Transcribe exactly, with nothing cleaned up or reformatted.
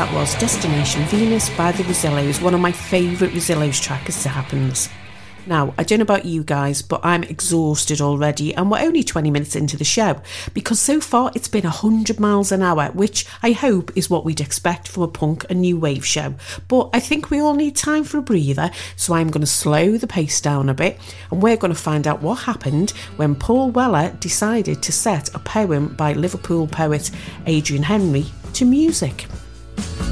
that was Destination Venus by the Rosillos, one of my favourite Rosillos tracks as it happens. Now, I don't know about you guys, but I'm exhausted already, and we're only twenty minutes into the show, because so far it's been one hundred miles an hour, which I hope is what we'd expect from a punk and new wave show. But I think we all need time for a breather, so I'm going to slow the pace down a bit, and we're going to find out what happened when Paul Weller decided to set a poem by Liverpool poet Adrian Henry to music.